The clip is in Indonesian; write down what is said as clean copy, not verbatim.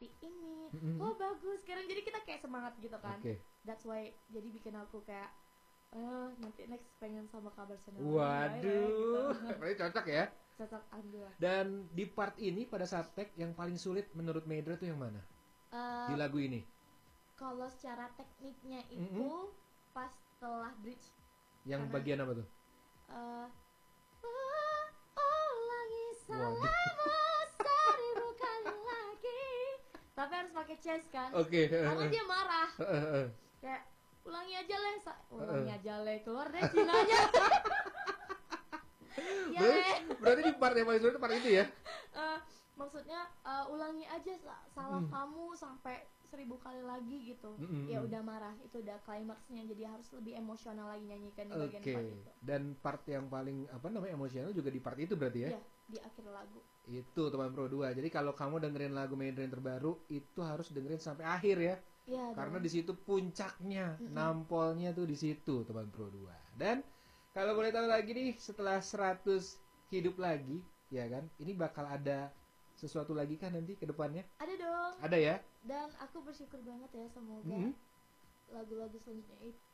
seperti ini. Wah bagus, sekarang jadi kita kayak semangat gitu kan. That's why jadi bikin aku kayak nanti next pengen sama Kak Barcelona. Waduh, gitu. Berarti cocok ya? Cocok, alhamdulillah. Dan di part ini pada saat tag yang paling sulit menurut Maidra tuh yang mana? Di lagu ini? Kalau secara tekniknya itu pas setelah bridge. Yang bagian apa tuh? Ulangi selama 1000 kali lagi. Tapi harus pakai chest kan? Karena dia marah. Kayak ulangi aja le, keluar deh Cinanya. Berarti di part yang paling sulit itu part itu ya? Maksudnya ulangi aja salah kamu sampai 1000 kali lagi gitu. Ya udah marah, itu udah klimaksnya, jadi harus lebih emosional lagi nyanyikan di bagian part itu. Dan part yang paling emosional juga di part itu berarti ya? Iya, di akhir lagu. Itu teman Pro 2. Jadi kalau kamu dengerin lagu Maidra yang terbaru itu harus dengerin sampai akhir ya. Iya. Karena di situ puncaknya, nampolnya tuh di situ teman Pro 2. Dan kalau boleh tahu lagi nih, setelah 100 hidup lagi, ya kan? Ini bakal ada sesuatu lagi kan nanti ke depannya? Ada dong. Ada ya? Dan aku bersyukur banget ya, semoga lagu-lagu selanjutnya itu